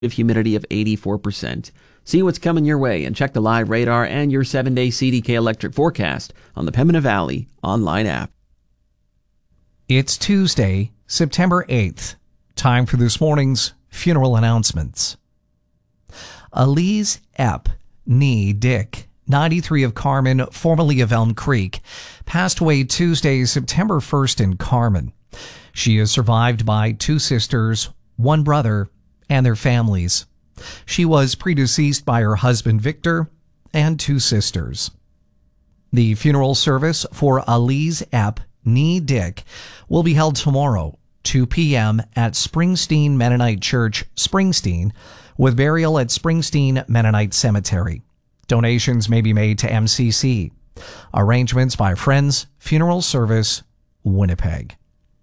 humidity of 84%. See what's coming your way and check the live radar and your 7-day CDK electric forecast on the Pembina Valley online app. It's Tuesday, September 8th. Time for this morning's funeral announcements. Elise Epp, nee Dick, 93 of Carman, formerly of Elm Creek, passed away Tuesday, September 1st in Carman. She is survived by 2 sisters, 1 brother, and their families. She was predeceased by her husband Victor and 2 sisters. The funeral service for Elise Epp, nee Dick, will be held tomorrow, 2 p.m. at Springsteen Mennonite Church, Springsteen, with burial at Springsteen Mennonite Cemetery. Donations may be made to MCC. Arrangements by Friends Funeral Service, Winnipeg.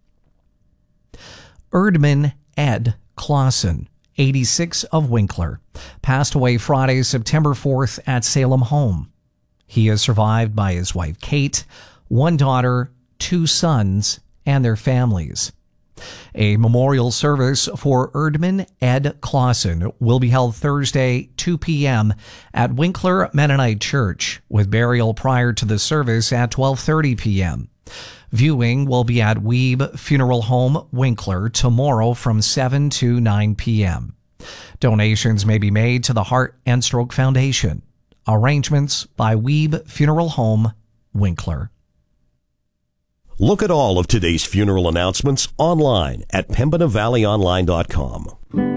Erdman Ed Clausen, 86 of Winkler, passed away Friday, September 4th at Salem home. He is survived by his wife Kate, 1 daughter, 2 sons, and their families. A memorial service for Erdman Ed Clausen will be held Thursday, 2 p.m. at Winkler Mennonite Church, with burial prior to the service at 12:30 p.m. Viewing will be at Weeb Funeral Home, Winkler, tomorrow from 7 to 9 p.m. Donations may be made to the Heart and Stroke Foundation. Arrangements by Weeb Funeral Home, Winkler. Look at all of today's funeral announcements online at PembinaValleyOnline.com.